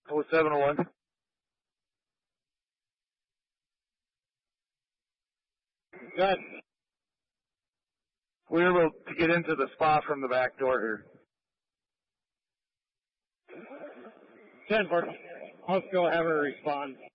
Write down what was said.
0701. Good. We were able to get into the spa from the back door here. 10-4. I'll still have her respond.